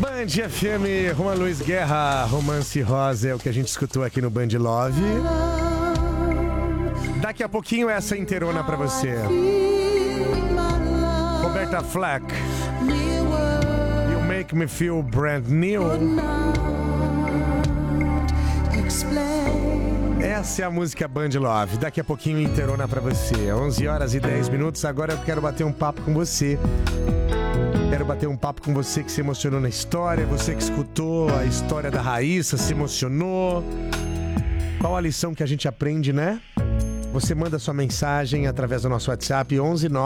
Band FM, Juan Luiz Guerra, Romance Rosa é o que a gente escutou aqui no Band Love. Daqui a pouquinho essa inteirona pra você. Roberta Flack, You Make Me Feel Brand New. Essa é a música Band Love. Daqui a pouquinho inteirona pra você. 11 horas e 10 minutos. Agora eu quero bater um papo com você. Quero bater um papo com você que se emocionou na história, você que escutou a história da Raíssa, se emocionou. Qual a lição que a gente aprende, né? Você manda sua mensagem através do nosso WhatsApp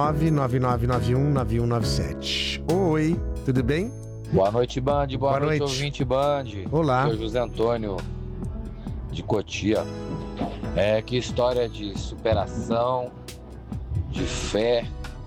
11999919197. Oi, tudo bem? Boa noite, Band. Boa noite, ouvinte Band. Olá. Sou José Antônio de Cotia. Que história de superação, de fé.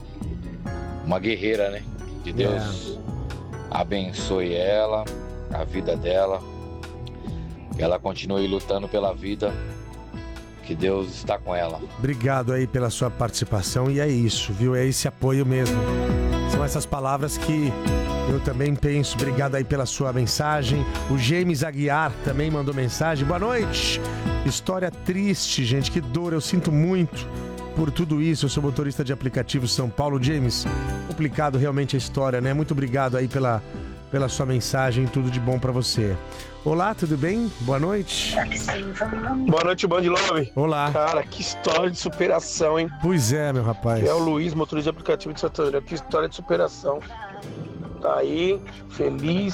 Uma guerreira, né? Que Deus abençoe ela, a vida dela, que ela continue lutando pela vida, que Deus está com ela. Obrigado aí pela sua participação e é isso, viu? É esse apoio mesmo. São essas palavras que eu também penso. Obrigado aí pela sua mensagem. O James Aguiar também mandou mensagem. Boa noite. História triste, gente, que dor, eu sinto muito por tudo isso. Eu sou motorista de aplicativo São Paulo. James, complicado realmente a história, né? Muito obrigado aí pela sua mensagem, tudo de bom pra você. Olá, tudo bem? Boa noite. Boa noite, Band Love. Olá. Cara, que história de superação, hein? Pois é, meu rapaz. Que é o Luiz, motorista de aplicativo de Santa André. Que história de superação. Tá aí, feliz.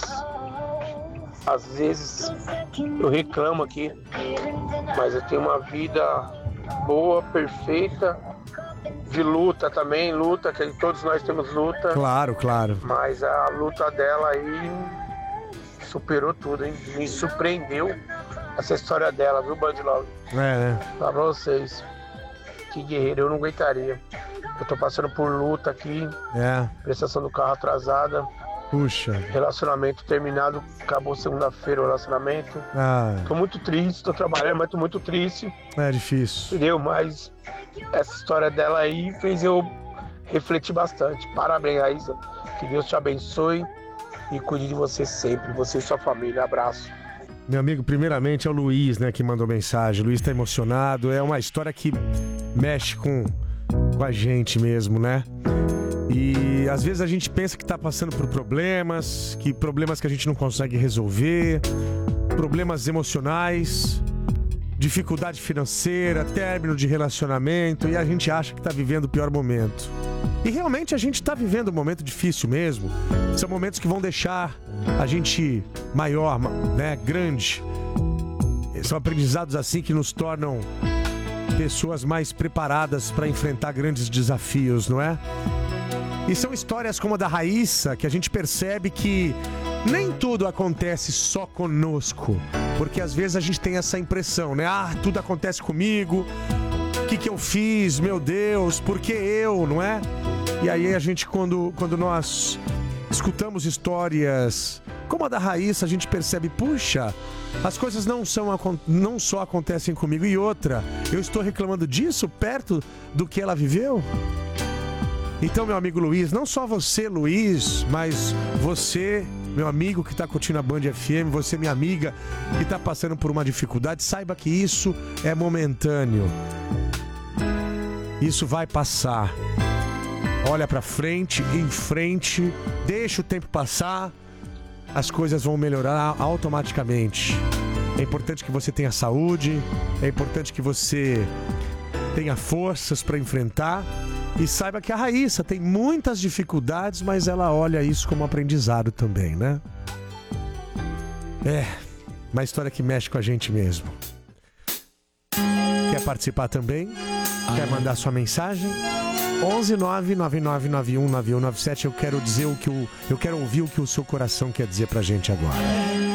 Às vezes eu reclamo aqui, mas eu tenho uma vida boa, perfeita, de luta também, luta, que todos nós temos luta. Claro, claro. Mas a luta dela aí superou tudo, hein? Me surpreendeu essa história dela, viu, Band Love? Né? Falar pra vocês, que guerreiro, eu não aguentaria. Eu tô passando por luta aqui, prestação do carro atrasada. Puxa. Relacionamento terminado, acabou segunda-feira o relacionamento. Tô muito triste, tô trabalhando, mas tô muito triste. É difícil. Entendeu? Mas essa história dela aí fez eu refletir bastante. Parabéns, Raíssa. Que Deus te abençoe e cuide de você sempre, você e sua família. Abraço. Meu amigo, primeiramente é o Luiz, né, que mandou mensagem. O Luiz tá emocionado. É uma história que mexe com a gente mesmo, né? E às vezes a gente pensa que tá passando por problemas que a gente não consegue resolver, problemas emocionais, dificuldade financeira, término de relacionamento, e a gente acha que tá vivendo o pior momento. E realmente a gente tá vivendo um momento difícil mesmo. São momentos que vão deixar a gente maior, né, grande. São aprendizados assim que nos tornam pessoas mais preparadas para enfrentar grandes desafios, não é? E são histórias como a da Raíssa que a gente percebe que nem tudo acontece só conosco. Porque às vezes a gente tem essa impressão, né? Tudo acontece comigo. O que eu fiz? Meu Deus, por que eu, não é? E aí a gente, quando nós escutamos histórias como a da Raíssa, a gente percebe, puxa, as coisas não só acontecem comigo. E outra, eu estou reclamando disso perto do que ela viveu? Então, meu amigo Luiz, não só você, Luiz, mas você, meu amigo que está curtindo a Band FM, você, minha amiga, que está passando por uma dificuldade, saiba que isso é momentâneo. Isso vai passar. Olha pra frente, em frente, deixa o tempo passar, as coisas vão melhorar automaticamente. É importante que você tenha saúde, é importante que você tenha forças para enfrentar. E saiba que a Raíssa tem muitas dificuldades, mas ela olha isso como aprendizado também, né? É, uma história que mexe com a gente mesmo. Quer participar também? Quer mandar sua mensagem? 11999919197. Eu quero ouvir o que o seu coração quer dizer pra gente agora.